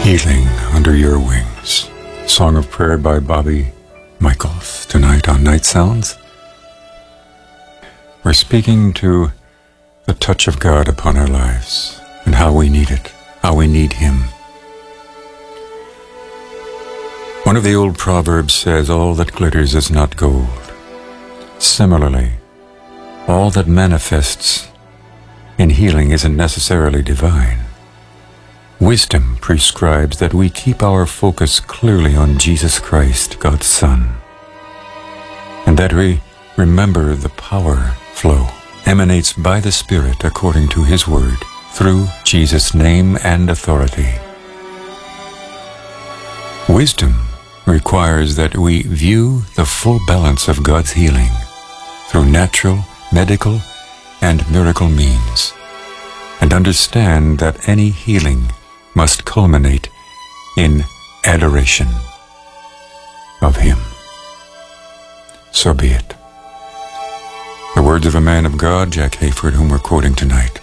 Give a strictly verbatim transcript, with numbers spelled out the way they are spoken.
Healing Under Your Wings. Song of Prayer by Bobby Michaels. Tonight on Night Sounds, we're speaking to the touch of God upon our lives and how we need it, how we need Him. One of the old proverbs says, "All that glitters is not gold." Similarly, all that manifests in healing isn't necessarily divine. Wisdom prescribes that we keep our focus clearly on Jesus Christ, God's Son, and that we remember the power flow emanates by the Spirit according to His Word, through Jesus' name and authority. Wisdom requires that we view the full balance of God's healing through natural, medical, and miracle means, and understand that any healing must culminate in adoration of Him. So be it. The words of a man of God, Jack Hayford, whom we're quoting tonight.